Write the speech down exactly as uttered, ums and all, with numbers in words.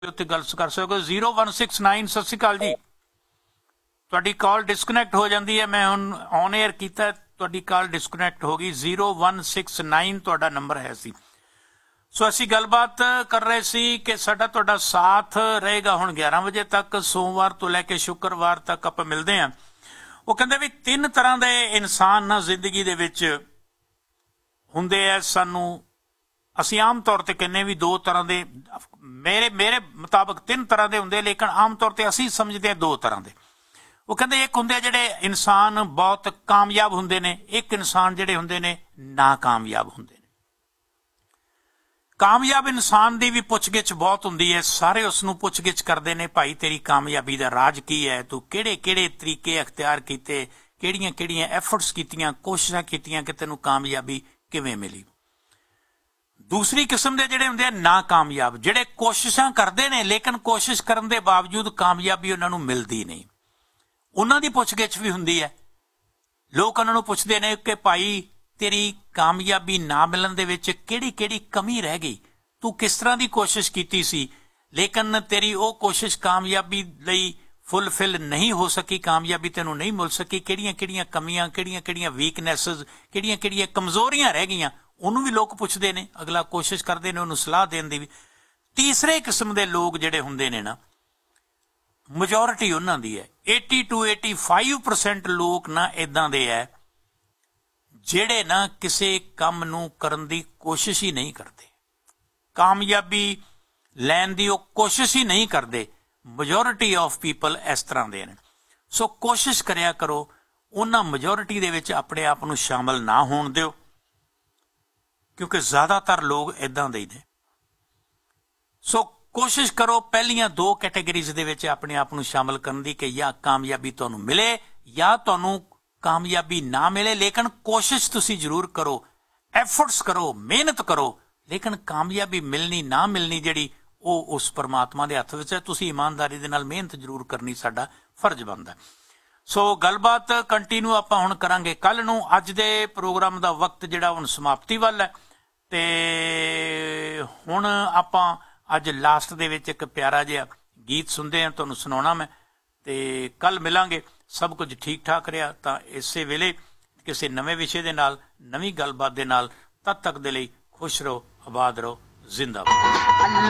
ਉੱਤੇ ਗੱਲ ਕਰ ਸਕਦੇ ਹੋ। ਜ਼ੀਰੋ ਵਨ ਸਿਕਸ ਨਾਈਨ ਸਤਿ ਸ਼੍ਰੀ ਅਕਾਲ ਜੀ। ਤੁਹਾਡੀ ਕਾਲ ਡਿਸਕਨੈਕਟ ਹੋ ਜਾਂਦੀ ਹੈ। ਮੈਂ ਹੁਣ ਔਨ 에ਅਰ ਕੀਤਾ, ਤੁਹਾਡੀ ਕਾਲ ਡਿਸਕਨੈਕਟ ਹੋ ਗਈ। ਜ਼ੀਰੋ ਵਨ ਸਿਕਸ ਨਾਈਨ ਤੁਹਾਡਾ ਨੰਬਰ ਹੈ ਸੀ। ਸੋ ਅਸੀਂ ਗੱਲਬਾਤ ਕਰ ਰਹੇ ਸੀ ਕਿ ਸਾਡਾ ਤੁਹਾਡਾ ਸਾਥ ਰਹੇਗਾ ਹੁਣ ਗਿਆਰਾਂ ਵਜੇ ਤੱਕ, ਸੋਮਵਾਰ ਤੋਂ ਲੈ ਕੇ ਸ਼ੁੱਕਰਵਾਰ ਤੱਕ ਆਪਾਂ ਮਿਲਦੇ ਹਾਂ। ਉਹ ਕਹਿੰਦੇ ਵੀ ਤਿੰਨ ਤਰ੍ਹਾਂ ਦੇ ਇਨਸਾਨ ਨਾ ਜ਼ਿੰਦਗੀ ਦੇ ਵਿੱਚ ਹੁੰਦੇ ਆ। ਸਾਨੂੰ ਅਸੀਂ ਆਮ ਤੌਰ ਤੇ ਕਹਿੰਦੇ ਵੀ ਦੋ ਤਰ੍ਹਾਂ ਦੇ, ਮੇਰੇ ਮੇਰੇ ਮੁਤਾਬਕ ਤਿੰਨ ਤਰ੍ਹਾਂ ਦੇ ਹੁੰਦੇ, ਲੇਕਿਨ ਆਮ ਤੌਰ ਤੇ ਅਸੀਂ ਸਮਝਦੇ ਹਾਂ ਦੋ ਤਰ੍ਹਾਂ ਦੇ। ਉਹ ਕਹਿੰਦੇ ਇੱਕ ਹੁੰਦੇ ਜਿਹੜੇ ਇਨਸਾਨ ਬਹੁਤ ਕਾਮਯਾਬ ਹੁੰਦੇ ਨੇ, ਇੱਕ ਇਨਸਾਨ ਜਿਹੜੇ ਹੁੰਦੇ ਨੇ ਨਾਕਾਮਯਾਬ ਹੁੰਦੇ ਨੇ। ਕਾਮਯਾਬ ਇਨਸਾਨ ਦੀ ਵੀ ਪੁੱਛਗਿੱਛ ਬਹੁਤ ਹੁੰਦੀ ਹੈ, ਸਾਰੇ ਉਸ ਨੂੰ ਪੁੱਛਗਿੱਛ ਕਰਦੇ ਨੇ, ਭਾਈ ਤੇਰੀ ਕਾਮਯਾਬੀ ਦਾ ਰਾਜ ਕੀ ਹੈ, ਤੂੰ ਕਿਹੜੇ ਕਿਹੜੇ ਤਰੀਕੇ ਅਖਤਿਆਰ ਕੀਤੇ, ਕਿਹੜੀਆਂ ਕਿਹੜੀਆਂ ਐਫਰਟਸ ਕੀਤੀਆਂ, ਕੋਸ਼ਿਸ਼ਾਂ ਕੀਤੀਆਂ ਕਿ ਤੈਨੂੰ ਕਾਮਯਾਬੀ ਕਿਵੇਂ ਮਿਲੀ। ਦੂਸਰੀ ਕਿਸਮ ਦੇ ਜਿਹੜੇ ਹੁੰਦੇ ਆ ਨਾਕਾਮਯਾਬ, ਜਿਹੜੇ ਕੋਸ਼ਿਸ਼ਾਂ ਕਰਦੇ ਨੇ ਲੇਕਿਨ ਕੋਸ਼ਿਸ਼ ਕਰਨ ਦੇ ਬਾਵਜੂਦ ਕਾਮਯਾਬੀ ਉਹਨਾਂ ਨੂੰ ਮਿਲਦੀ ਨਹੀਂ। ਉਹਨਾਂ ਦੀ ਪੁੱਛਗਿੱਛ ਵੀ ਹੁੰਦੀ ਹੈ। ਲੋਕ ਉਹਨਾਂ ਨੂੰ ਪੁੱਛਦੇ ਨੇ ਕਿ ਭਾਈ ਤੇਰੀ ਕਾਮਯਾਬੀ ਨਾ ਮਿਲਣ ਦੇ ਵਿੱਚ ਕਿਹੜੀ ਕਿਹੜੀ ਕਮੀ ਰਹਿ ਗਈ, ਤੂੰ ਕਿਸ ਤਰ੍ਹਾਂ ਦੀ ਕੋਸ਼ਿਸ਼ ਕੀਤੀ ਸੀ ਲੇਕਿਨ ਤੇਰੀ ਉਹ ਕੋਸ਼ਿਸ਼ ਕਾਮਯਾਬੀ ਲਈ ਫੁੱਲਫਿਲ ਨਹੀਂ ਹੋ ਸਕੀ, ਕਾਮਯਾਬੀ ਤੈਨੂੰ ਨਹੀਂ ਮਿਲ ਸਕੀ, ਕਿਹੜੀਆਂ ਕਿਹੜੀਆਂ ਕਮੀਆਂ, ਕਿਹੜੀਆਂ ਕਿਹੜੀਆਂ ਵੀਕਨੈਸਸ, ਕਿਹੜੀਆਂ ਕਿਹੜੀਆਂ ਕਮਜ਼ੋਰੀਆਂ ਰਹਿ ਗਈਆਂ, ਉਹਨੂੰ ਵੀ ਲੋਕ ਪੁੱਛਦੇ ਨੇ। ਅਗਲਾ ਕੋਸ਼ਿਸ਼ ਕਰਦੇ ਨੇ ਉਹਨੂੰ ਸਲਾਹ ਦੇਣ ਦੀ ਵੀ। ਤੀਸਰੇ ਕਿਸਮ ਦੇ ਲੋਕ ਜਿਹੜੇ ਹੁੰਦੇ ਨੇ ਨਾ, ਮੈਜੋਰਿਟੀ ਉਹਨਾਂ ਦੀ ਹੈ, eighty to eighty-five percent ਲੋਕ ਨਾ ਇਦਾਂ ਦੇ ਹੈ ਜਿਹੜੇ ਨਾ ਕਿਸੇ ਕੰਮ ਨੂੰ ਕਰਨ ਦੀ ਕੋਸ਼ਿਸ਼ ਹੀ ਨਹੀਂ ਕਰਦੇ, ਕਾਮਯਾਬੀ ਲੈਣ ਦੀ ਉਹ ਕੋਸ਼ਿਸ਼ ਹੀ ਨਹੀਂ ਕਰਦੇ। ਮੈਜੋਰਿਟੀ ਆਫ ਪੀਪਲ ਇਸ ਤਰ੍ਹਾਂ ਦੇ ਨੇ। ਸੋ ਕੋਸ਼ਿਸ਼ ਕਰਿਆ ਕਰੋ ਉਹਨਾਂ ਮੈਜੋਰਿਟੀ ਦੇ ਵਿੱਚ ਆਪਣੇ ਆਪ ਨੂੰ ਸ਼ਾਮਲ ਨਾ ਹੋਣ ਦਿਓ, ਕਿਉਂਕਿ ਜ਼ਿਆਦਾਤਰ ਲੋਕ ਇਦਾਂ ਦੇ ਹੀ ਨੇ। ਸੋ ਕੋਸ਼ਿਸ਼ ਕਰੋ ਪਹਿਲੀਆਂ ਦੋ ਕੈਟੇਗਰੀਜ਼ ਦੇ ਵਿੱਚ ਆਪਣੇ ਆਪ ਨੂੰ ਸ਼ਾਮਲ ਕਰਨ ਦੀ ਕਿ ਜਾਂ ਕਾਮਯਾਬੀ ਤੁਹਾਨੂੰ ਮਿਲੇ ਜਾਂ ਤੁਹਾਨੂੰ ਕਾਮਯਾਬੀ ਨਾ ਮਿਲੇ, ਲੇਕਿਨ ਕੋਸ਼ਿਸ਼ ਤੁਸੀਂ ਜ਼ਰੂਰ ਕਰੋ, ਐਫਰਟਸ ਕਰੋ, ਮਿਹਨਤ ਕਰੋ, ਲੇਕਿਨ ਕਾਮਯਾਬੀ ਮਿਲਣੀ ਨਾ ਮਿਲਣੀ ਜਿਹੜੀ ਉਹ ਉਸ ਪਰਮਾਤਮਾ ਦੇ ਹੱਥ ਵਿੱਚ ਹੈ। ਤੁਸੀਂ ਇਮਾਨਦਾਰੀ ਦੇ ਨਾਲ ਮਿਹਨਤ ਜ਼ਰੂਰ ਕਰਨੀ ਸਾਡਾ ਫਰਜ਼ ਬਣਦਾ। ਸੋ ਗੱਲਬਾਤ ਕੰਟੀਨਿਊ ਆਪਾਂ ਹੁਣ ਕਰਾਂਗੇ ਕੱਲ ਨੂੰ। ਅੱਜ ਦੇ ਪ੍ਰੋਗਰਾਮ ਦਾ ਵਕਤ ਜਿਹੜਾ ਹੁਣ ਸਮਾਪਤੀ ਵੱਲ ਹੈ ਤੇ ਹੁਣ ਆਪਾਂ ਅੱਜ ਲਾਸਟ ਦੇ ਵਿੱਚ ਇੱਕ ਪਿਆਰਾ ਜਿਹਾ ਗੀਤ ਸੁਣਦੇ ਹਾਂ, ਤੁਹਾਨੂੰ ਸੁਣਾਉਣਾ ਮੈਂ, ਤੇ ਕੱਲ ਮਿਲਾਂਗੇ। ਸਭ ਕੁਝ ਠੀਕ ਠਾਕ ਰਿਹਾ ਤਾਂ ਇਸੇ ਵੇਲੇ ਕਿਸੇ ਨਵੇਂ ਵਿਸ਼ੇ ਦੇ ਨਾਲ, ਨਵੀਂ ਗੱਲਬਾਤ ਦੇ ਨਾਲ, ਤਦ ਤੱਕ ਦੇ ਲਈ ਖੁਸ਼ ਰਹੋ, ਆਬਾਦ ਰਹੋ, ਜ਼ਿੰਦਾਬਾਦ।